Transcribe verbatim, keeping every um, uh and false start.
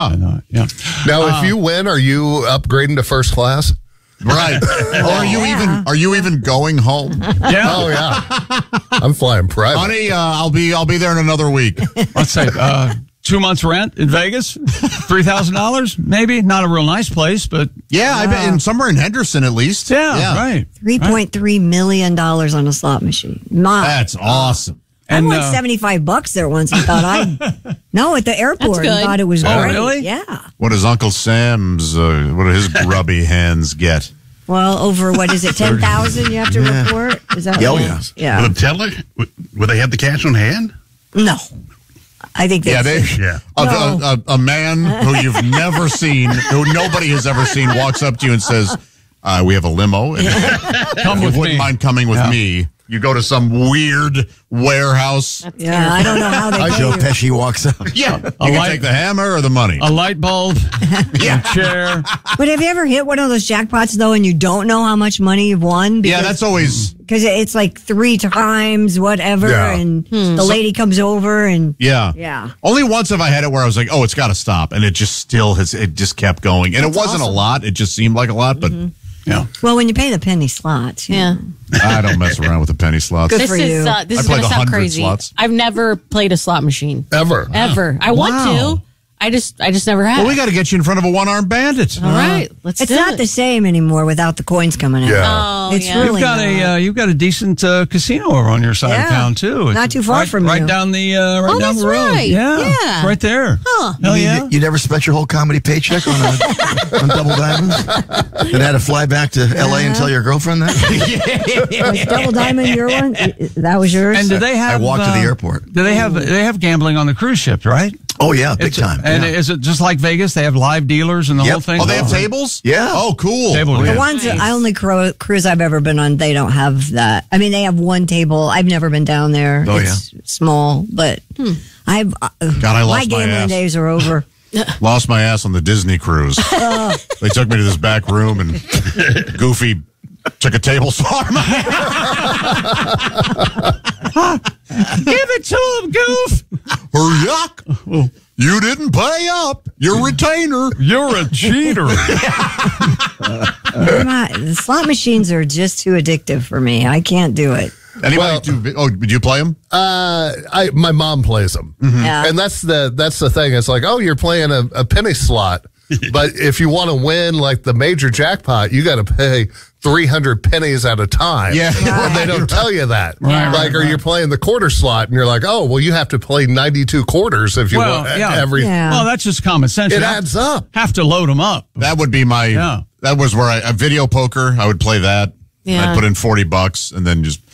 And, uh, yeah. Now, Uh, if you win, are you upgrading to first class? Right. Or are you Yeah. even are you even going home? Yeah. Oh yeah, I'm flying private. Honey, uh, I'll be I'll be there in another week. Let's say uh, two months rent in Vegas, three thousand dollars, maybe. Not a real nice place, but Yeah, I bet in somewhere in Henderson at least. yeah, right. Three point three million dollars on a slot machine. My, That's awesome. I And, won uh, seventy-five bucks there once. I thought I no at the airport. That's I good. thought it was Oh, great. really? Yeah. What does Uncle Sam's uh, what do his grubby hands get? Well, over what is it? Ten thousand? You have to Yeah. report. Is that Yeah, oh, right? yes. Yeah. With a teller? Would would they have the cash on hand? No, I think Yeah, that's they, Yeah. a, No. a, a, a man who you've never seen, who nobody has ever seen, walks up to you and says, uh, "We have a limo. And Come you with wouldn't me. mind coming with Yeah. me." You go to some weird warehouse. Yeah, I don't know how they pay Joe you. Pesci walks up. Yeah, you A can light- take the hammer or the money. A light bulb, a chair. But have you ever hit one of those jackpots though, and you don't know how much money you've won? Yeah, that's always. because it's like three times whatever, Yeah. and the lady comes over and Yeah. Yeah. Only once have I had it where I was like, oh, it's got to stop. And it just still has, it just kept going. And That's it wasn't awesome. a lot. It just seemed like a lot, but Yeah. well, when you pay the penny slots, you Yeah. know. I don't mess around with the penny slots. Good This for is you. uh, this I is play going to the sound hundred crazy. slots. I've never played a slot machine Ever. ever. I want Wow. to. I just I just never have. Well, we got to get you in front of a one-armed bandit. All right, let's It's do not it. the same anymore without the coins coming out. Yeah. Oh, It's yeah. really You've got not. a uh, you've got a decent uh, casino over on your side Yeah. of town too. Not too far right, from right you. down the uh, right Oh, down that's the road. right. Yeah, Yeah. right there. Huh. Hell you, yeah! you never spent your whole comedy paycheck on, a, on Double Diamonds? And had to fly back to L A and tell your girlfriend that? Was Double Diamond your one? I- I- That was yours? And do they I have? walked to the uh, airport. Do they have? They have gambling on the cruise ship, right? Oh, yeah, big It's- time. And yeah. is it just like Vegas? They have live dealers and the Yep. whole thing. Oh, they have tables? Yeah. Oh, cool. Table The games. ones that Nice. I only cru- cruise I've ever been on, they don't have that. I mean, they have one table. I've never been down there. Oh, it's small, but I've uh, God, I my lost my gambling ass. days are over. Lost my ass on the Disney cruise. They took me to this back room and Goofy took a table saw. Give it to him, Goof. Hurry up. You didn't pay up. Your retainer. You're a cheater. I'm not- the slot machines are just too addictive for me. I can't do it. Anybody Well- do, oh, did you play them? Uh, I my mom plays them, Yeah. and that's the that's the thing. It's like, oh, you're playing a, a penny slot, but if you want to win like the major jackpot, you got to pay three hundred pennies at a time. Yeah. and they don't tell you that. Right, like, right, or you're playing the quarter slot, and you're like, oh, well, you have to play ninety-two quarters if you Well, want yeah. every. Yeah. Well, that's just common sense. It You have- adds up. Have to load them up. That would be my, Yeah. that was where I, a video poker, I would play that. Yeah. I'd put in forty bucks and then just